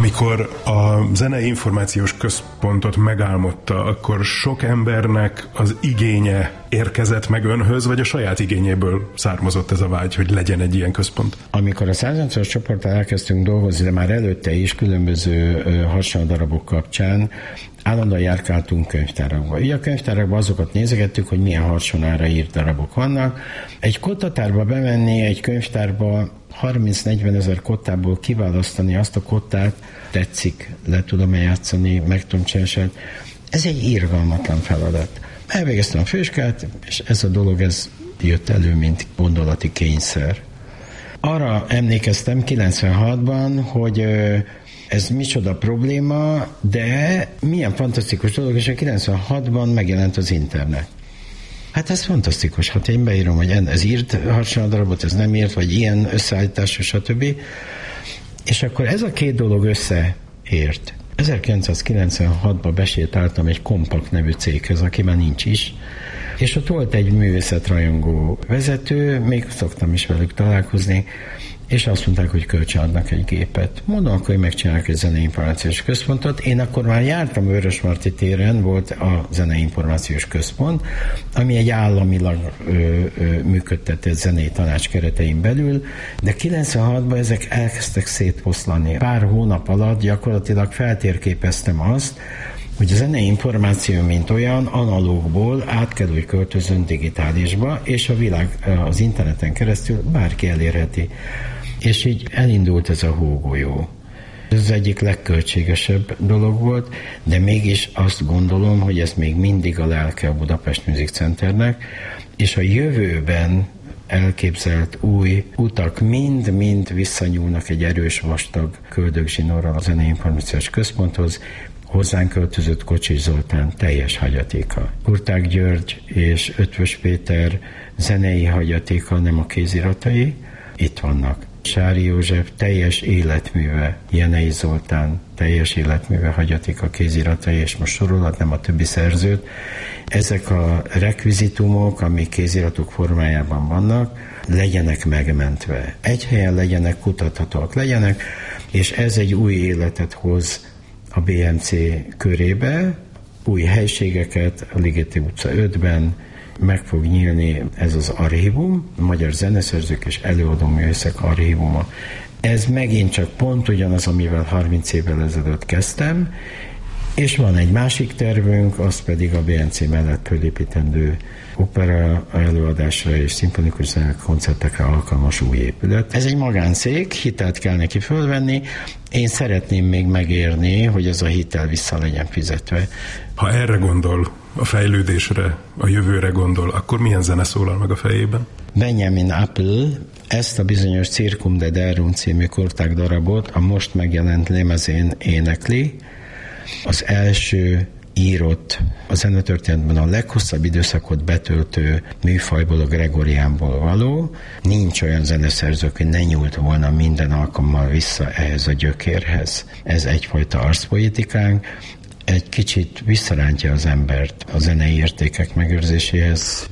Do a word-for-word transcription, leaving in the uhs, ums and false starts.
Amikor a Zenei Információs Központot megálmodta, akkor sok embernek az igénye érkezett meg önhöz, vagy a saját igényéből származott ez a vágy, hogy legyen egy ilyen központ? Amikor a száznyolcvanas csoporttal elkezdtünk dolgozni, de már előtte is különböző hasonló darabok kapcsán, állandóan járkáltunk könyvtárakba. Így a könyvtárakban azokat nézegettük, hogy milyen harsonára írt darabok vannak. Egy kottatárba bemenni, egy könyvtárba harminc-negyven ezer kottából kiválasztani azt a kottát, tetszik, le tudom játszani, meg tudom csinálni. Ez egy irgalmatlan feladat. Elvégeztem a főiskát, és ez a dolog ez jött elő, mint gondolati kényszer. Arra emlékeztem kilencvenhatban, hogy ez micsoda probléma, de milyen fantasztikus dolog, és a kilencvenhatban megjelent az internet. Hát ez fantasztikus, hát én beírom, hogy ez írt harsonadarabot, ez nem írt, vagy ilyen összeállítás, stb. És akkor ez a két dolog összeért. ezerkilencszázkilencvenhatban besétáltam egy Kompakt nevű céghez, aki már nincs is, és ott volt egy művészetrajongó vezető, még szoktam is velük találkozni, és azt mondták, hogy kölcsönadnak egy gépet. Mondom, akkor hogy megcsinálják egy Zenei Információs Központot. Én akkor már jártam Vörösmarty téren, volt a Zenei Információs Központ, ami egy államilag ö, ö, működtetett zenei tanács keretein belül, de kilencvenhatban ezek elkezdtek szétfoszlani. Pár hónap alatt gyakorlatilag feltérképeztem azt, hogy a zenei információ, mint olyan, analógból át kell, hogy költözön digitálisba, és a világ az interneten keresztül bárki elérheti. És így elindult ez a hógolyó. Ez az egyik legköltségesebb dolog volt, de mégis azt gondolom, hogy ez még mindig a lelke a Budapest Music Centernek, és a jövőben elképzelt új utak mind-mind visszanyúlnak egy erős, vastag köldögzsinórral a Zenei Információs Központhoz. Hozzánk költözött Kocsis Zoltán teljes hagyatéka. Kurták György és Ötvös Péter zenei hagyatéka, nem a kéziratai, itt vannak. Sári József teljes életműve, Jenei Zoltán teljes életműve, hagyatéka, kéziratai, és most sorolhatnám a többi szerzőt. Ezek a rekvizitumok, amik kéziratok formájában vannak, legyenek megmentve. Egy helyen legyenek kutathatóak, legyenek, és ez egy új életet hoz a bé em cé körébe, új helységeket, a Ligeti utca ötben meg fog nyílni ez az archívum, a Magyar Zeneszerzők és Előadóművészek archívuma. Ez megint csak pont ugyanaz, amivel harminc évvel ezelőtt kezdtem, és van egy másik tervünk, az pedig a bé em cé mellett fölépítendő opera előadásra és szimfonikus zenei koncertekre alkalmas új épület. Ez egy magáncég, hitelt kell neki fölvenni. Én szeretném még megérni, hogy ez a hitel vissza legyen fizetve. Ha erre gondol, a fejlődésre, a jövőre gondol, akkor milyen zene szólal meg a fejében? Benjamin Apple ezt a bizonyos Circum de Derum című Kurták darabot a most megjelent lemezén énekli. Az első írott, a zenetörténetben a leghosszabb időszakot betöltő műfajból, a gregoriánból való. Nincs olyan zeneszerző, hogy ne nyúlt volna minden alkalommal vissza ehhez a gyökérhez. Ez egyfajta arszpoetikánk, egy kicsit visszarántja az embert a zenei értékek megőrzéséhez.